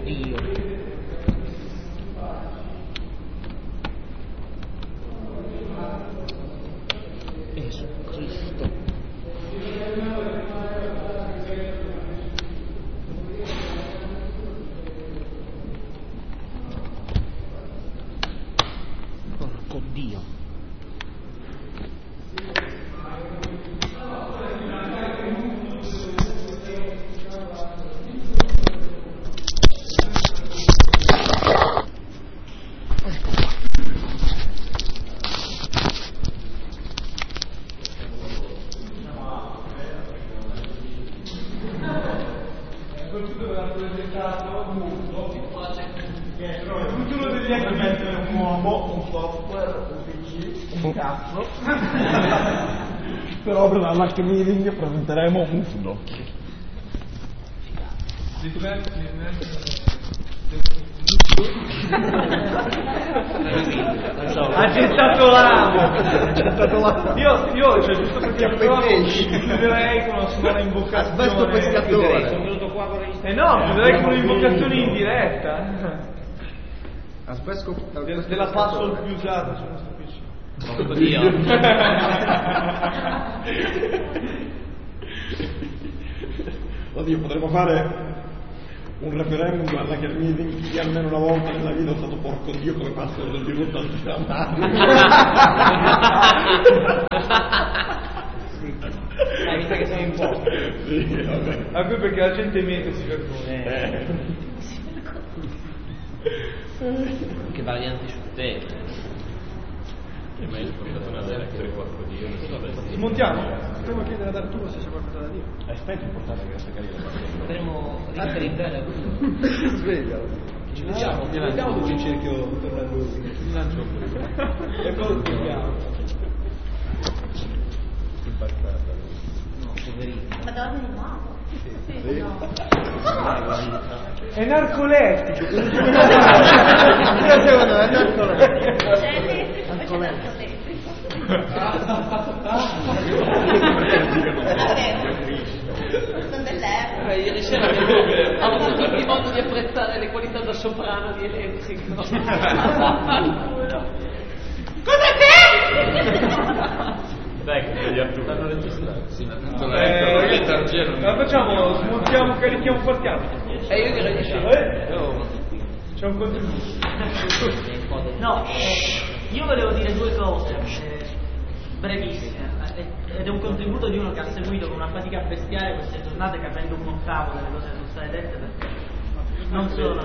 Dio. Gesù Cristo. Porco Dio. Però per la Mac Meeting presenteremo un fudo. Ha gettato l'amo. Io cioè giusto perché chiuderei con una sola invocazione. Questo pescatore. Sono venuto qua con Eh no, chiuderei con un'invocazione in diretta. Della password più usata su questo PC. Porco Dio. Oddio, potremmo fare un referendum alla Hacker Meeting chi almeno una volta nella vita è stato porco Dio come password del diritto al Hai visto che siamo in po'? Sì, vabbè. Anche perché la gente mente si vergogna. Che varianti su te. Ma io ho una vera che porco Dio. Smontiamo. Potremmo chiedere ad Arturo se c'è qualcosa da dire. Aspetta, è importante che questa carriera. Potremmo riferire Sveglialo. Ci vediamo. Vediamo dove in cerchio intorno a lui. Mi lancio pure. E poi lo chiediamo. No, poverino. Ma dorme di nuovo? Sì. No. È narcolettico. C'è elettrico, sono dell'erba. Ieri sera ho avuto il modo di apprezzare le qualità da soprano di elettrico. Cosa c'è? Dai, che vedi a tu. Stanno registrando. Sì, ma tutto la facciamo, smontiamo, carichiamo, partiamo. Io direi di sì. C'è un contributo. No, io volevo dire due cose brevissime, ed è un contributo di uno che ha seguito con una fatica bestiale queste giornate, capendo un ottavo delle cose che sono state dette, perché non sono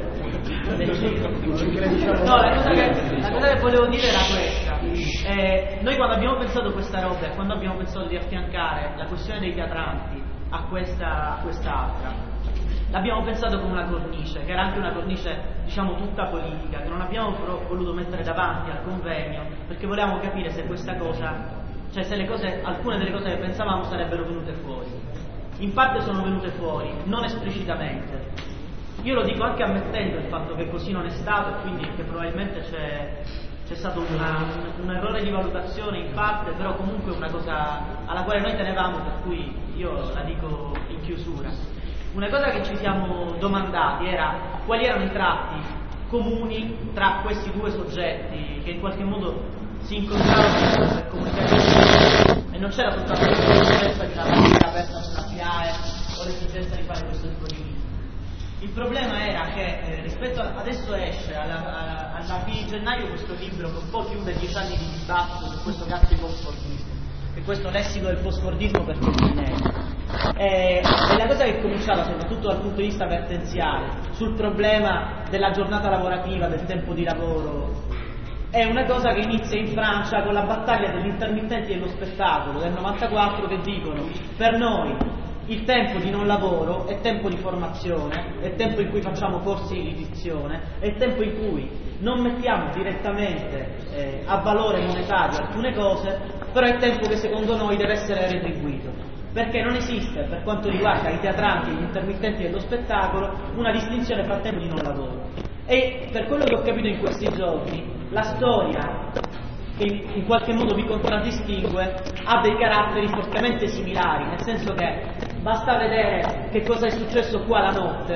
no, la cosa che volevo dire era questa. Noi quando abbiamo pensato questa roba, quando abbiamo pensato di affiancare la questione dei teatranti a quest'altra, l'abbiamo pensato come una cornice, che era anche una cornice, diciamo, tutta politica, che non abbiamo però voluto mettere davanti al convegno, perché volevamo capire se questa cosa, cioè se le cose, alcune delle cose che pensavamo sarebbero venute fuori. In parte sono venute fuori, non esplicitamente. Io lo dico anche ammettendo il fatto che così non è stato, e quindi che probabilmente c'è stato un errore di valutazione in parte, però comunque una cosa alla quale noi tenevamo, per cui io la dico in chiusura. Una cosa che ci siamo domandati era quali erano i tratti comuni tra questi due soggetti che in qualche modo si incontravano per comunicare, e non c'era soltanto l'esigenza di una partita aperta sulla FIAE o l'esigenza di fare questo tipo di video. Il problema era che rispetto adesso esce alla fine di gennaio questo libro che un po' chiude 10 anni di dibattito su questo cazzo di post-fordismo, e questo lessico del post-fordismo perché è la cosa che cominciava soprattutto dal punto di vista vertenziale sul problema della giornata lavorativa, del tempo di lavoro. È una cosa che inizia in Francia con la battaglia degli intermittenti dello spettacolo del 94, che dicono: per noi il tempo di non lavoro è tempo di formazione, è tempo in cui facciamo corsi di ripetizione, è tempo in cui non mettiamo direttamente a valore monetario alcune cose, però è tempo che secondo noi deve essere retribuito, perché non esiste, per quanto riguarda i teatranti e gli intermittenti dello spettacolo, una distinzione fra tempo di non lavoro. E per quello che ho capito in questi giorni, la storia che in qualche modo vi contraddistingue ha dei caratteri fortemente similari, nel senso che basta vedere che cosa è successo qua la notte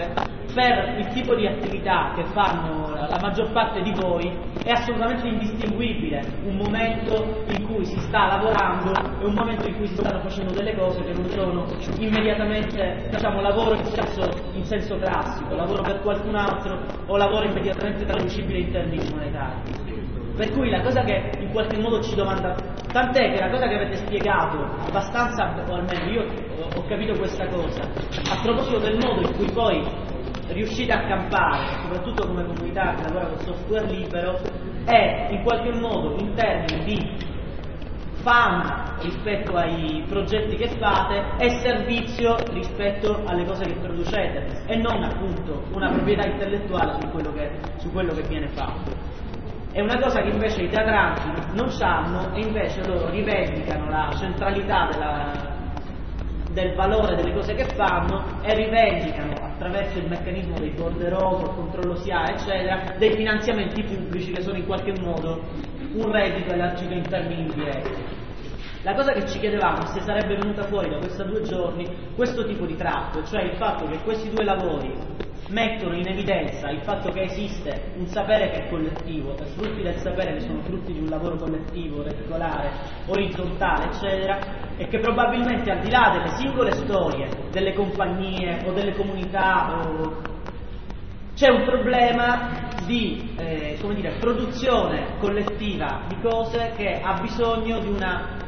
per il tipo di attività che fanno la maggior parte di voi è assolutamente indistinguibile un momento in cui si sta lavorando e un momento in cui si stanno facendo delle cose che non sono immediatamente, diciamo, lavoro in senso classico, lavoro per qualcun altro o lavoro immediatamente traducibile in termini monetari. Per cui la cosa che in qualche modo ci domanda, tant'è che la cosa che avete spiegato abbastanza, o almeno io ho capito questa cosa, a proposito del modo in cui poi riuscite a campare, soprattutto come comunità che lavora con software libero, è in qualche modo in termini di fama rispetto ai progetti che fate e servizio rispetto alle cose che producete e non appunto una proprietà intellettuale su quello che viene fatto. È una cosa che invece i teatranti non sanno e invece loro rivendicano la centralità del valore delle cose che fanno e rivendicano attraverso il meccanismo dei bordereaux, il controllo SIA eccetera, dei finanziamenti pubblici che sono in qualche modo un reddito elargito in termini indiretti. La cosa che ci chiedevamo è se sarebbe venuta fuori da questi 2 giorni questo tipo di tratto, cioè il fatto che questi 2 lavori mettono in evidenza il fatto che esiste un sapere che è collettivo, i frutti del sapere che sono frutti di un lavoro collettivo, reticolare, orizzontale, eccetera, e che probabilmente al di là delle singole storie delle compagnie o delle comunità c'è un problema di produzione collettiva di cose che ha bisogno di una